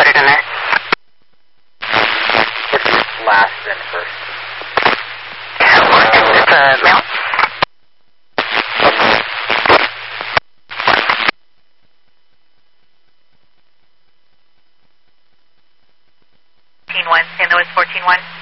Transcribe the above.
800 on that. What's last then first? It's a male. St. Louis 14-1.